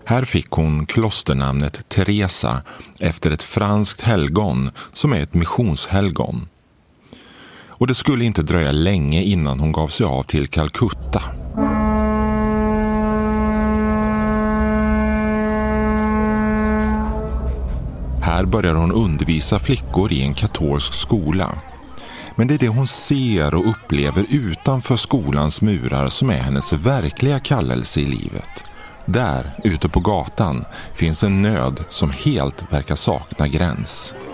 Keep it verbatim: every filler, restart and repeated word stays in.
Här fick hon klosternamnet Teresa efter ett franskt helgon som är ett missionshelgon. Och det skulle inte dröja länge innan hon gav sig av till Calcutta. Här börjar hon undervisa flickor i en katolsk skola. Men det är det hon ser och upplever utanför skolans murar som är hennes verkliga kallelse i livet. Där, ute på gatan, finns en nöd som helt verkar sakna gräns.